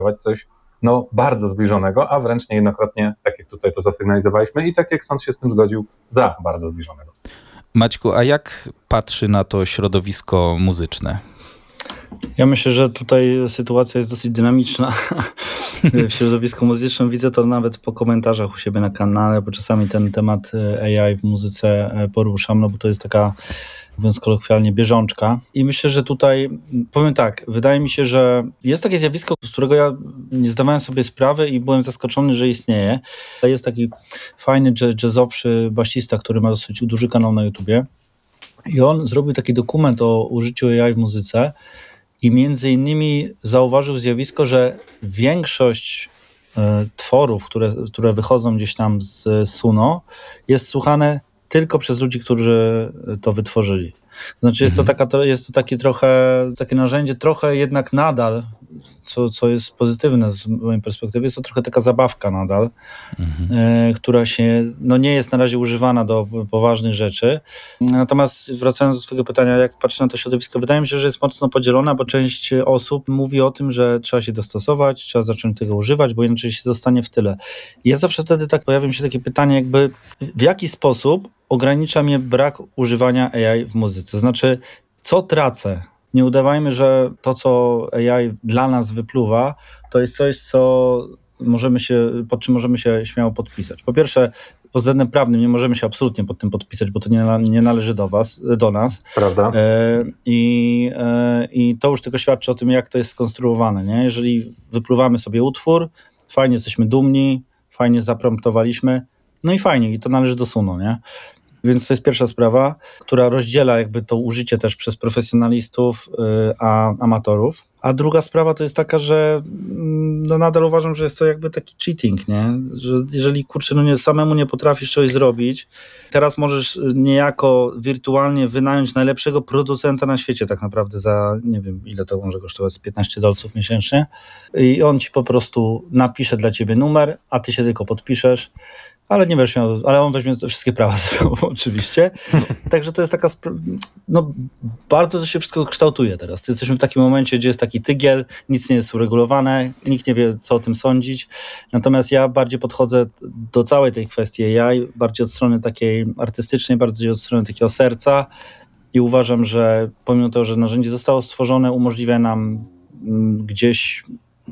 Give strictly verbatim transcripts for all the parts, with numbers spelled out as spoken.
coś no, bardzo zbliżonego, a wręcz niejednokrotnie, tak jak tutaj to zasygnalizowaliśmy i tak jak sąd się z tym zgodził, za bardzo zbliżonego. Maćku, a jak patrzy na to środowisko muzyczne? Ja myślę, że tutaj sytuacja jest dosyć dynamiczna w środowisku muzycznym. Widzę to nawet po komentarzach u siebie na kanale, bo czasami ten temat A I w muzyce poruszam, no bo to jest taka, mówiąc kolokwialnie, bieżączka. I myślę, że tutaj, powiem tak, wydaje mi się, że jest takie zjawisko, z którego ja nie zdawałem sobie sprawy i byłem zaskoczony, że istnieje. Jest taki fajny jazzowszy basista, który ma dosyć duży kanał na YouTubie i on zrobił taki dokument o użyciu A I w muzyce i między innymi zauważył zjawisko, że większość y, tworów, które, które wychodzą gdzieś tam z Suno, jest słuchane tylko przez ludzi, którzy to wytworzyli. Znaczy jest to, taka, jest to takie trochę, takie narzędzie, trochę jednak nadal, co, co jest pozytywne z mojej perspektywy, jest to trochę taka zabawka nadal, mhm. e, która się, no nie jest na razie używana do poważnych rzeczy. Natomiast wracając do swojego pytania, jak patrzę na to środowisko, wydaje mi się, że jest mocno podzielona, bo część osób mówi o tym, że trzeba się dostosować, trzeba zacząć tego używać, bo inaczej się zostanie w tyle. I ja zawsze wtedy tak pojawia mi się takie pytanie, jakby w jaki sposób ogranicza mnie brak używania A I w muzyce. Znaczy, co tracę? Nie udawajmy, że to, co A I dla nas wypluwa, to jest coś, co możemy się, pod czym możemy się śmiało podpisać. Po pierwsze, pod względem prawnym nie możemy się absolutnie pod tym podpisać, bo to nie, nie należy do was, do nas. Prawda. E, i, e, I to już tylko świadczy o tym, jak to jest skonstruowane. Nie? Jeżeli wypluwamy sobie utwór, fajnie jesteśmy dumni, fajnie zapromptowaliśmy, no i fajnie, i to należy do Suno, nie? Więc to jest pierwsza sprawa, która rozdziela jakby to użycie też przez profesjonalistów yy, a amatorów. A druga sprawa to jest taka, że no nadal uważam, że jest to jakby taki cheating, nie? Że jeżeli kurczę, no nie, samemu nie potrafisz czegoś zrobić, teraz możesz niejako wirtualnie wynająć najlepszego producenta na świecie tak naprawdę za, nie wiem ile to może kosztować, piętnaście dolców miesięcznie i on ci po prostu napisze dla ciebie numer, a ty się tylko podpiszesz. Ale nie będziesz miał, ale on weźmie wszystkie prawa ze sobą oczywiście. Także to jest taka, no bardzo to się wszystko kształtuje teraz. Jesteśmy w takim momencie, gdzie jest taki tygiel, nic nie jest uregulowane, nikt nie wie, co o tym sądzić. Natomiast ja bardziej podchodzę do całej tej kwestii A I, bardziej od strony takiej artystycznej, bardziej od strony takiego serca i uważam, że pomimo tego, że narzędzie zostało stworzone, umożliwia nam gdzieś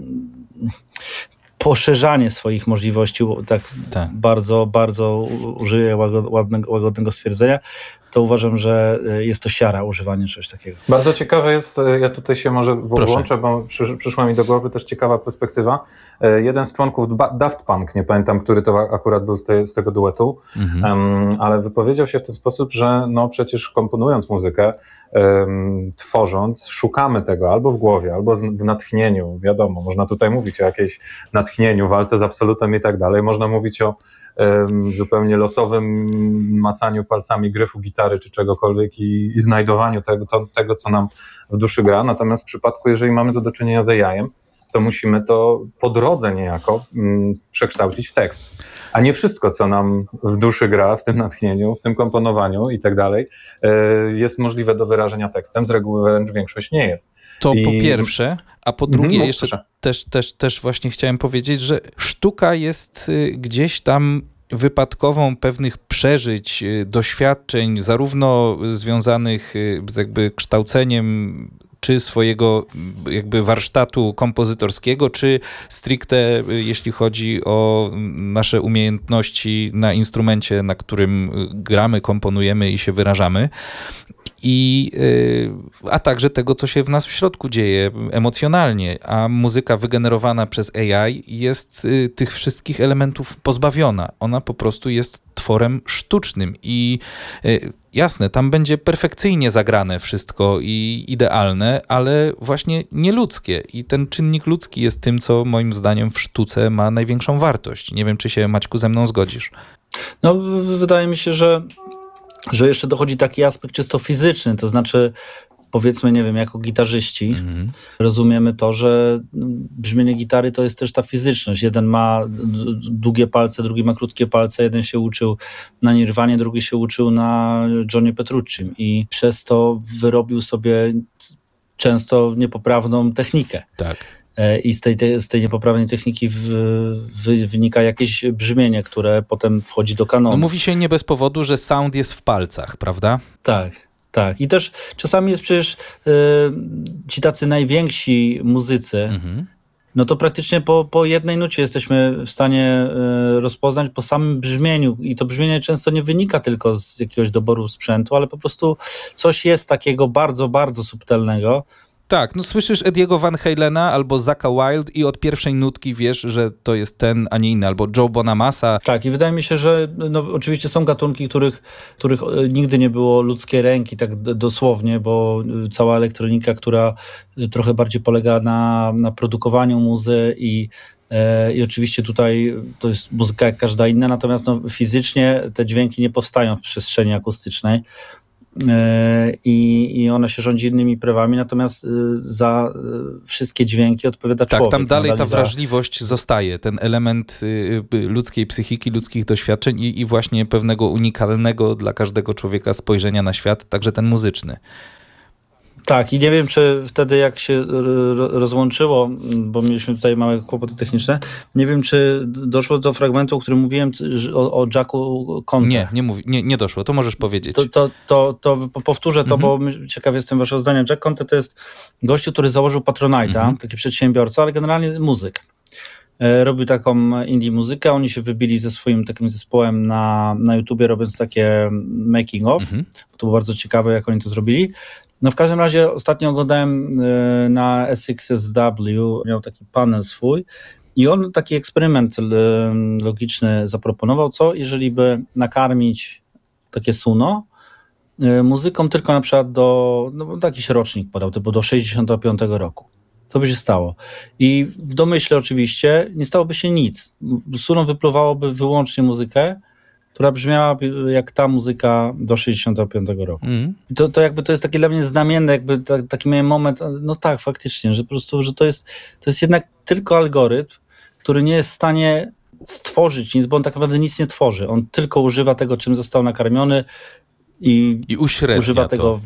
poszerzanie swoich możliwości, tak, tak. bardzo, bardzo użyję łagodnego, łagodnego stwierdzenia, to uważam, że jest to siara używanie czegoś takiego. Bardzo ciekawe jest, ja tutaj się może włączę, bo przy, przyszła mi do głowy też ciekawa perspektywa. Jeden z członków Daft Punk, nie pamiętam, który to akurat był z, tej, z tego duetu, mhm. um, ale wypowiedział się w ten sposób, że no przecież komponując muzykę, um, tworząc, szukamy tego albo w głowie, albo w natchnieniu, wiadomo, można tutaj mówić o jakiejś natchnieniu, walce z absolutem i tak dalej, można mówić o um, zupełnie losowym macaniu palcami gryfu gitary czy czegokolwiek i, i znajdowaniu tego, to, tego, co nam w duszy gra. Natomiast w przypadku, jeżeli mamy tu do czynienia z A I-em, to musimy to po drodze niejako mm, przekształcić w tekst. A nie wszystko, co nam w duszy gra, w tym natchnieniu, w tym komponowaniu i tak dalej, jest możliwe do wyrażenia tekstem. Z reguły wręcz większość nie jest. To I... po pierwsze, a po drugie mhm, jeszcze też, też, też właśnie chciałem powiedzieć, że sztuka jest gdzieś tam wypadkową pewnych przeżyć, doświadczeń, zarówno związanych z jakby kształceniem czy swojego jakby warsztatu kompozytorskiego, czy stricte jeśli chodzi o nasze umiejętności na instrumencie, na którym gramy, komponujemy i się wyrażamy. I, a także tego, co się w nas w środku dzieje emocjonalnie, a muzyka wygenerowana przez A I jest tych wszystkich elementów pozbawiona. Ona po prostu jest tworem sztucznym i jasne, tam będzie perfekcyjnie zagrane wszystko i idealne, ale właśnie nieludzkie. I ten czynnik ludzki jest tym, co moim zdaniem w sztuce ma największą wartość. Nie wiem, czy się, Maćku, ze mną zgodzisz. No, wydaje mi się, że że jeszcze dochodzi taki aspekt czysto fizyczny, to znaczy powiedzmy, nie wiem, jako gitarzyści mm-hmm. rozumiemy to, że brzmienie gitary to jest też ta fizyczność. Jeden ma długie palce, drugi ma krótkie palce, jeden się uczył na Nirwanie, drugi się uczył na Johnie Petruccim i przez to wyrobił sobie często niepoprawną technikę. Tak. i z tej, z tej niepoprawnej techniki w, w, wynika jakieś brzmienie, które potem wchodzi do kanonu. No mówi się nie bez powodu, że sound jest w palcach, prawda? Tak, tak. I też czasami jest przecież y, ci tacy najwięksi muzycy, mhm. no to praktycznie po, po jednej nucie jesteśmy w stanie y, rozpoznać po samym brzmieniu i to brzmienie często nie wynika tylko z jakiegoś doboru sprzętu, ale po prostu coś jest takiego bardzo, bardzo subtelnego. Tak, no słyszysz Ediego Van Halena albo Zacka Wild i od pierwszej nutki wiesz, że to jest ten, a nie inny, albo Joe Bonamassa. Tak, i wydaje mi się, że no, oczywiście są gatunki, których, których nigdy nie było ludzkiej ręki, tak dosłownie, bo cała elektronika, która trochę bardziej polega na, na produkowaniu muzy i e, i oczywiście tutaj to jest muzyka jak każda inna, natomiast no, fizycznie te dźwięki nie powstają w przestrzeni akustycznej. I, i ona się rządzi innymi prawami, natomiast za wszystkie dźwięki odpowiada tak, człowiek. Tak, tam dalej ta za... wrażliwość zostaje, ten element ludzkiej psychiki, ludzkich doświadczeń i, i właśnie pewnego unikalnego dla każdego człowieka spojrzenia na świat, także ten muzyczny. Tak, i nie wiem, czy wtedy jak się rozłączyło, bo mieliśmy tutaj małe kłopoty techniczne, nie wiem, czy doszło do fragmentu, o którym mówiłem, o, o Jacku Conte. Nie, nie, mówi, nie, nie doszło, to możesz powiedzieć. To, to, to, to powtórzę to, mhm. bo ciekaw jestem waszego zdania. Jack Conte to jest gościu, który założył Patronite'a, mhm. taki przedsiębiorca, ale generalnie muzyk. Robił taką indie muzykę, oni się wybili ze swoim takim zespołem na, na YouTubie, robiąc takie making of. Mhm. To było bardzo ciekawe, jak oni to zrobili. No w każdym razie ostatnio oglądałem na S X S W, miał taki panel swój i on taki eksperyment logiczny zaproponował, co jeżeli by nakarmić takie suno muzyką tylko na przykład do, no jakiś rocznik podał, typu do sześćdziesiątego piątego roku. Co by się stało? I w domyśle oczywiście nie stałoby się nic. Suno wypluwałoby wyłącznie muzykę, która brzmiała jak ta muzyka do sześćdziesiątego piątego roku. Mm. I to, to jakby to jest takie dla mnie znamienne, jakby ta, taki miałem moment, no tak, faktycznie, że po prostu, że to jest, to jest jednak tylko algorytm, który nie jest w stanie stworzyć nic, bo on tak naprawdę nic nie tworzy. On tylko używa tego, czym został nakarmiony i, I uśrednia używa to. tego w,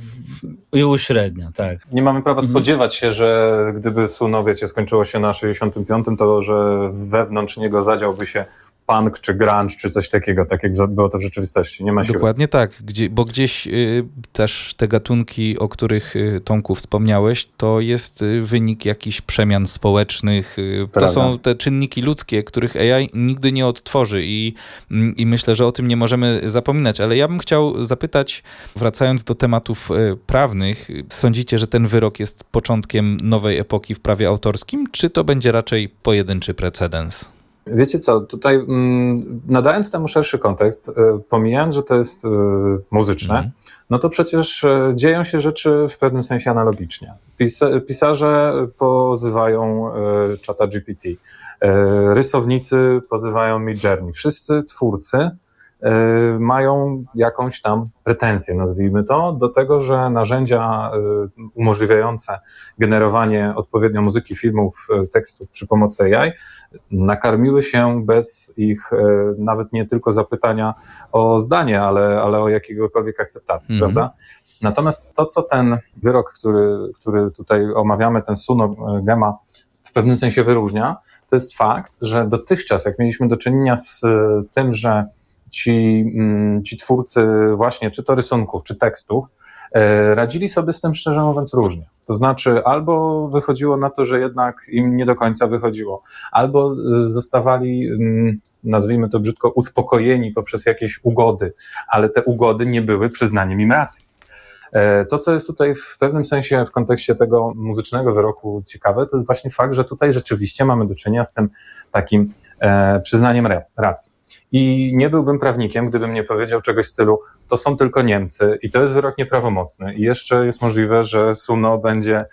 i uśrednia, tak. Nie mamy prawa mhm. spodziewać się, że gdyby Suno, wiecie, skończyło się na sześćdziesiątym piątym, to że wewnątrz niego zadziałby się punk czy grunge czy coś takiego, tak jak było to w rzeczywistości. Nie ma siły. Dokładnie tak, Gdzie, bo gdzieś y, też te gatunki, o których y, Tomku wspomniałeś, to jest y, wynik jakichś przemian społecznych. Y, to są te czynniki ludzkie, których A I nigdy nie odtworzy i, y, i myślę, że o tym nie możemy zapominać. Ale ja bym chciał zapytać, wracając do tematów y, prawnych, sądzicie, że ten wyrok jest początkiem nowej epoki w prawie autorskim, czy to będzie raczej pojedynczy precedens? Wiecie co, tutaj mm, nadając temu szerszy kontekst, y, pomijając, że to jest y, muzyczne, mm. no to przecież y, dzieją się rzeczy w pewnym sensie analogicznie. Pisa- pisarze pozywają y, czata G P T, y, rysownicy pozywają Midjourney, wszyscy twórcy y, mają jakąś tam pretensję, nazwijmy to, do tego, że narzędzia y, umożliwiające generowanie odpowiednio muzyki, filmów, y, tekstów przy pomocy A I nakarmiły się bez ich y, nawet nie tylko zapytania o zdanie, ale, ale o jakiegokolwiek akceptacji, mm-hmm. prawda? Natomiast to, co ten wyrok, który, który tutaj omawiamy, ten Suno Gema, w pewnym sensie wyróżnia, to jest fakt, że dotychczas, jak mieliśmy do czynienia z y, tym, że Ci, ci twórcy właśnie, czy to rysunków, czy tekstów, radzili sobie z tym, szczerze mówiąc, różnie. To znaczy albo wychodziło na to, że jednak im nie do końca wychodziło, albo zostawali, nazwijmy to brzydko, uspokojeni poprzez jakieś ugody, ale te ugody nie były przyznaniem im racji. To, co jest tutaj w pewnym sensie w kontekście tego muzycznego wyroku ciekawe, to jest właśnie fakt, że tutaj rzeczywiście mamy do czynienia z tym takim e, przyznaniem racji. I nie byłbym prawnikiem, gdybym nie powiedział czegoś w stylu, to są tylko Niemcy i to jest wyrok nieprawomocny i jeszcze jest możliwe, że Suno będzie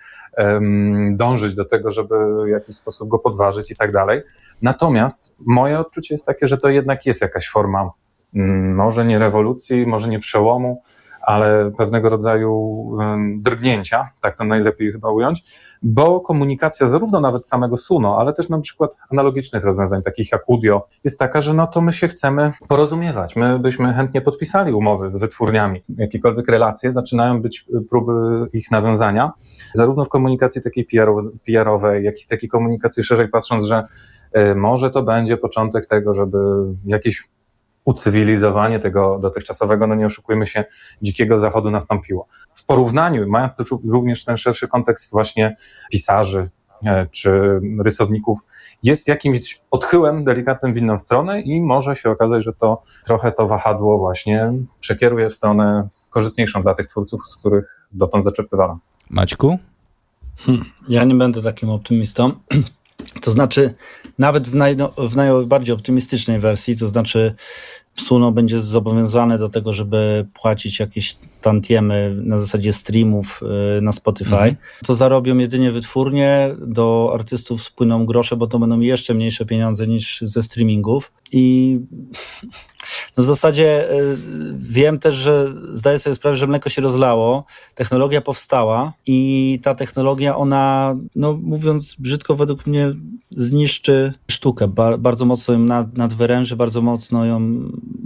um, dążyć do tego, żeby w jakiś sposób go podważyć i tak dalej. Natomiast moje odczucie jest takie, że to jednak jest jakaś forma um, może nie rewolucji, może nie przełomu, ale pewnego rodzaju um, drgnięcia, tak to najlepiej chyba ująć, bo komunikacja zarówno nawet samego Suno, ale też na przykład analogicznych rozwiązań, takich jak Udio, jest taka, że no to my się chcemy porozumiewać. My byśmy chętnie podpisali umowy z wytwórniami. Jakiekolwiek relacje zaczynają być próby ich nawiązania, zarówno w komunikacji takiej P R-owej, jak i takiej komunikacji szerzej patrząc, że y, może to będzie początek tego, żeby jakieś ucywilizowanie tego dotychczasowego, no nie oszukujmy się, dzikiego zachodu nastąpiło. W porównaniu, mając też również ten szerszy kontekst właśnie pisarzy czy rysowników, jest jakimś odchyłem delikatnym w inną stronę i może się okazać, że to trochę to wahadło właśnie przekieruje w stronę korzystniejszą dla tych twórców, z których dotąd zaczerpywano. Maćku? Hmm, ja nie będę takim optymistą. To znaczy, nawet w, naj, w najbardziej optymistycznej wersji, to znaczy Suno będzie zobowiązane do tego, żeby płacić jakieś tantiemy na zasadzie streamów na Spotify, mhm. to zarobią jedynie wytwórnie, do artystów spłyną grosze, bo to będą jeszcze mniejsze pieniądze niż ze streamingów i no w zasadzie wiem też, że zdaję sobie sprawę, że mleko się rozlało, technologia powstała i ta technologia, ona, no mówiąc brzydko, według mnie zniszczy sztukę, ba- bardzo mocno ją nad, nadwyręży, bardzo mocno ją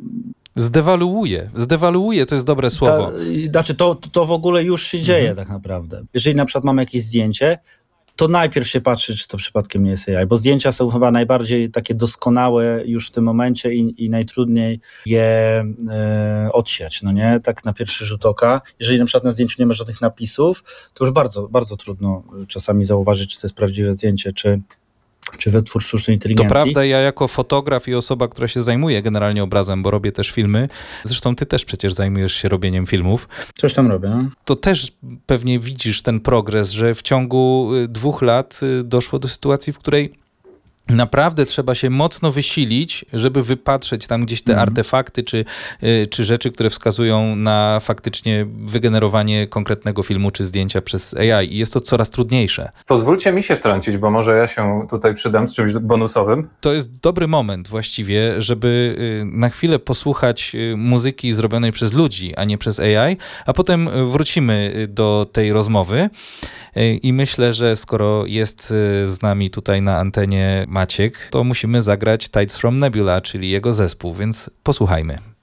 Zdewaluuje, zdewaluuje, to jest dobre słowo. Ta, znaczy to, to w ogóle już się dzieje mhm. tak naprawdę. Jeżeli na przykład mamy jakieś zdjęcie, to najpierw się patrzy, czy to przypadkiem nie jest A I, bo zdjęcia są chyba najbardziej takie doskonałe już w tym momencie i, i najtrudniej je e, odsiać, no nie? Tak na pierwszy rzut oka. Jeżeli na przykład na zdjęciu nie ma żadnych napisów, to już bardzo, bardzo trudno czasami zauważyć, czy to jest prawdziwe zdjęcie, czy czy wytwór sztucznej inteligencji. To prawda, ja jako fotograf i osoba, która się zajmuje generalnie obrazem, bo robię też filmy, zresztą ty też przecież zajmujesz się robieniem filmów. Coś tam robię, no. To też pewnie widzisz ten progres, że w ciągu dwóch lat doszło do sytuacji, w której naprawdę trzeba się mocno wysilić, żeby wypatrzeć tam gdzieś te mm. artefakty czy, czy rzeczy, które wskazują na faktycznie wygenerowanie konkretnego filmu czy zdjęcia przez A I i jest to coraz trudniejsze. Pozwólcie mi się wtrącić, bo może ja się tutaj przydam z czymś bonusowym. To jest dobry moment właściwie, żeby na chwilę posłuchać muzyki zrobionej przez ludzi, a nie przez A I, a potem wrócimy do tej rozmowy i myślę, że skoro jest z nami tutaj na antenie Maciek, to musimy zagrać Tides from Nebula, czyli jego zespół, więc posłuchajmy.